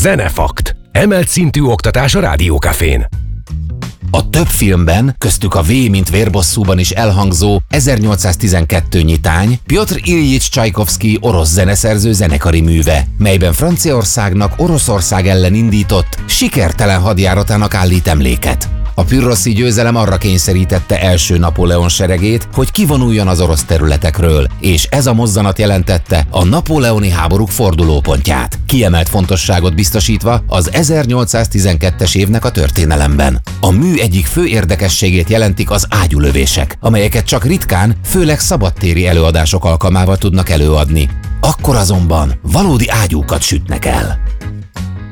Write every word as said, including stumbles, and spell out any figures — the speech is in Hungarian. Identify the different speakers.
Speaker 1: Zenefakt. Emelt szintű oktatás a Rádiókafén.
Speaker 2: A több filmben, köztük a V mint vérbosszúban is elhangzó ezernyolcszáztizenkettő nyitány Pjotr Iljics Csajkovszkij orosz zeneszerző zenekari műve, melyben Franciaországnak Oroszország ellen indított, sikertelen hadjáratának állít emléket. A pürroszi győzelem arra kényszerítette első Napóleon seregét, hogy kivonuljon az orosz területekről, és ez a mozzanat jelentette a napóleoni háborúk fordulópontját, kiemelt fontosságot biztosítva az ezernyolcszáztizenkettes évnek a történelemben. A mű egyik fő érdekességét jelentik az ágyúlövések, amelyeket csak ritkán, főleg szabadtéri előadások alkalmával tudnak előadni. Akkor azonban valódi ágyúkat sütnek el.